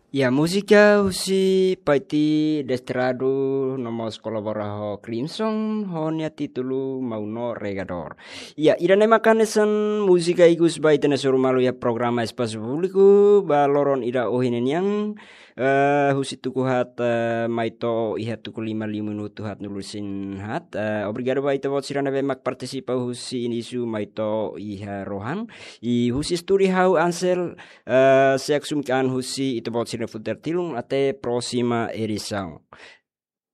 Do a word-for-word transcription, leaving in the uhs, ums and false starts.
Ya, música husi paiti desterrado nomos colaborajo Crimson honia titulu mauno regador. Ya, irane makanesan música igus baita na malu ya programa espaço público baloron ira ohinen yang eh husi tuku hat eh, maito ihat tuku lima lima minuto hat nulusin hat. Eh, obrigado baita vot sirana be mak partisipa husi inisu maito iha rohan. I husi studi hau ansel uh, se assume que husi ito bot sina futer tilum até próxima edição.